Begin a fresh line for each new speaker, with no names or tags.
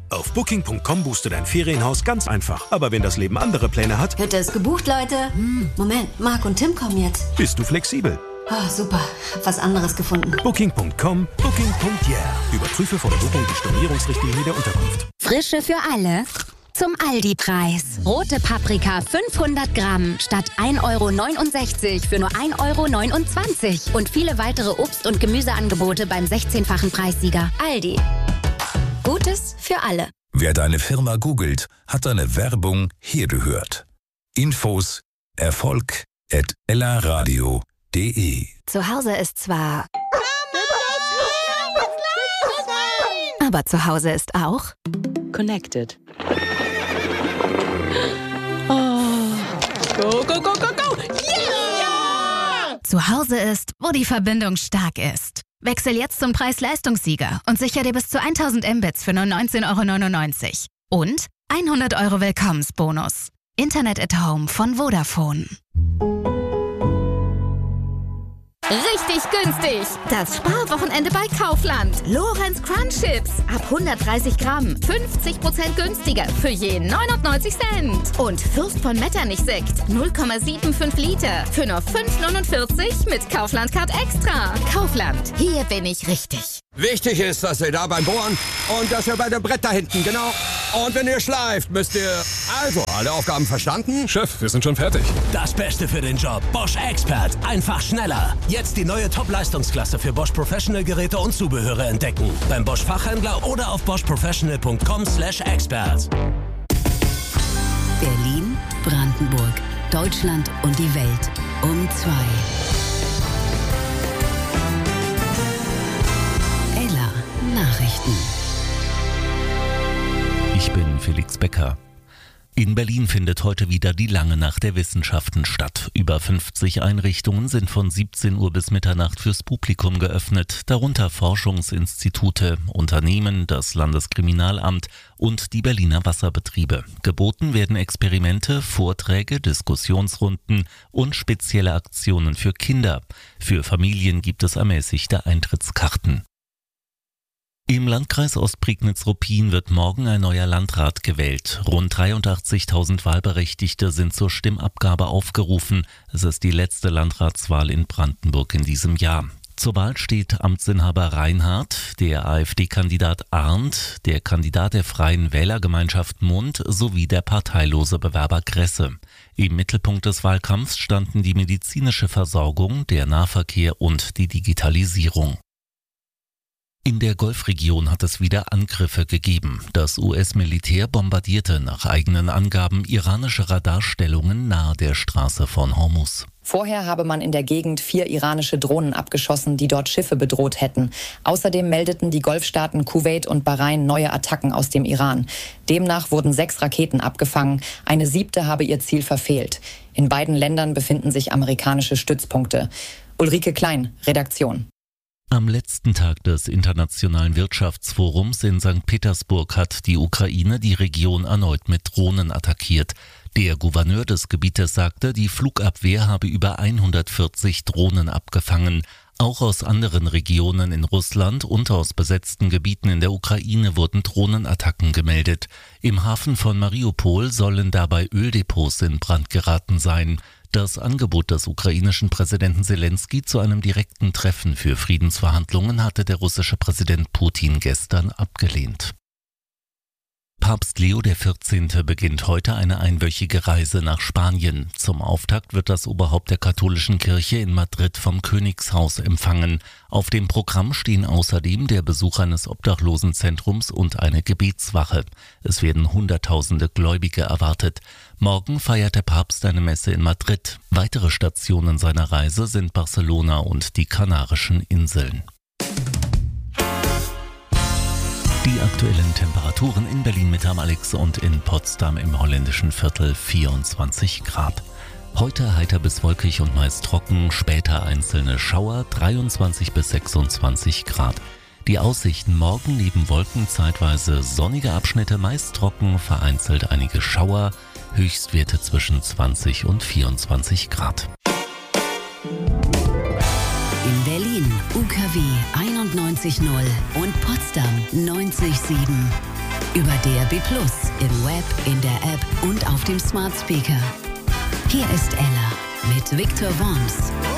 Auf Booking.com buchst du dein Ferienhaus ganz einfach. Aber wenn das Leben andere Pläne hat...
Hütte ist gebucht, Leute. Moment, Marc und Tim kommen jetzt.
Bist du flexibel?
Oh, super. Hab was anderes gefunden.
Booking.com, Booking.yeah. Überprüfe vor der Buchung die Stornierungsrichtlinie der Unterkunft.
Frische für alle. Zum Aldi-Preis. Rote Paprika 500 Gramm statt 1,69 € für nur 1,29 € Und viele weitere Obst- und Gemüseangebote beim 16-fachen Preissieger. Aldi. Gutes für alle.
Wer deine Firma googelt, hat deine Werbung hier gehört. Infos erfolg@ellaradio.de.
Zu Hause ist zwar... aber zu Hause ist auch...
Connected. Oh. Go, go, go, go, go! Yeah!
Zu Hause ist, wo die Verbindung stark ist. Wechsel jetzt zum Preis-Leistungssieger und sicher dir bis zu 1000 Mbits für nur 19,99 € Und 100 € Willkommensbonus. Internet at Home von Vodafone. Richtig günstig. Das Sparwochenende bei Kaufland. Lorenz Crunch Chips. Ab 130 Gramm. 50% günstiger. Für je 99 Cent. Und Fürst von Metternich Sekt. 0,75 Liter. Für nur 5,49 mit Kaufland Card Extra. Kaufland. Hier bin ich richtig.
Wichtig ist, dass ihr da beim Bohren und dass ihr bei dem Brett da hinten, genau. Und wenn ihr schleift, müsst ihr... Also, alle Aufgaben verstanden?
Chef, wir sind schon fertig.
Das Beste für den Job. Bosch Expert. Einfach schneller. Jetzt die neue Top-Leistungsklasse für Bosch Professional-Geräte und Zubehöre entdecken. Beim Bosch Fachhändler oder auf boschprofessional.com/expert.
Berlin, Brandenburg, Deutschland und die Welt. Um 2. Ella Nachrichten.
Ich bin Felix Becker. In Berlin findet heute wieder die Lange Nacht der Wissenschaften statt. Über 50 Einrichtungen sind von 17 Uhr bis Mitternacht fürs Publikum geöffnet, darunter Forschungsinstitute, Unternehmen, das Landeskriminalamt und die Berliner Wasserbetriebe. Geboten werden Experimente, Vorträge, Diskussionsrunden und spezielle Aktionen für Kinder. Für Familien gibt es ermäßigte Eintrittskarten. Im Landkreis Ostprignitz-Ruppin wird morgen ein neuer Landrat gewählt. Rund 83.000 Wahlberechtigte sind zur Stimmabgabe aufgerufen. Es ist die letzte Landratswahl in Brandenburg in diesem Jahr. Zur Wahl steht Amtsinhaber Reinhardt, der AfD-Kandidat Arndt, der Kandidat der Freien Wählergemeinschaft Mund sowie der parteilose Bewerber Gresse. Im Mittelpunkt des Wahlkampfs standen die medizinische Versorgung, der Nahverkehr und die Digitalisierung. In der Golfregion hat es wieder Angriffe gegeben. Das US-Militär bombardierte nach eigenen Angaben iranische Radarstellungen nahe der Straße von Hormuz.
Vorher habe man in der Gegend 4 iranische Drohnen abgeschossen, die dort Schiffe bedroht hätten. Außerdem meldeten die Golfstaaten Kuwait und Bahrain neue Attacken aus dem Iran. Demnach wurden 6 Raketen abgefangen. Eine 7. habe ihr Ziel verfehlt. In beiden Ländern befinden sich amerikanische Stützpunkte. Ulrike Klein, Redaktion.
Am letzten Tag des Internationalen Wirtschaftsforums in St. Petersburg hat die Ukraine die Region erneut mit Drohnen attackiert. Der Gouverneur des Gebietes sagte, die Flugabwehr habe über 140 Drohnen abgefangen. Auch aus anderen Regionen in Russland und aus besetzten Gebieten in der Ukraine wurden Drohnenattacken gemeldet. Im Hafen von Mariupol sollen dabei Öldepots in Brand geraten sein. Das Angebot des ukrainischen Präsidenten Selenskyj zu einem direkten Treffen für Friedensverhandlungen hatte der russische Präsident Putin gestern abgelehnt. Papst Leo XIV. Beginnt heute eine einwöchige Reise nach Spanien. Zum Auftakt wird das Oberhaupt der katholischen Kirche in Madrid vom Königshaus empfangen. Auf dem Programm stehen außerdem der Besuch eines Obdachlosenzentrums und eine Gebetswache. Es werden Hunderttausende Gläubige erwartet. Morgen feiert der Papst eine Messe in Madrid. Weitere Stationen seiner Reise sind Barcelona und die Kanarischen Inseln. Die aktuellen Temperaturen in Berlin mit am Alex und in Potsdam im holländischen Viertel 24 Grad. Heute heiter bis wolkig und meist trocken, später einzelne Schauer 23 bis 26 Grad. Die Aussichten: morgen neben Wolken zeitweise sonnige Abschnitte, meist trocken, vereinzelt einige Schauer, Höchstwerte zwischen 20 und 24 Grad.
In Berlin UKW 91,0 und Potsdam 90,7. über DAB+, im Web, in der App und auf dem Smart Speaker. Hier ist Ella mit Victor Worms.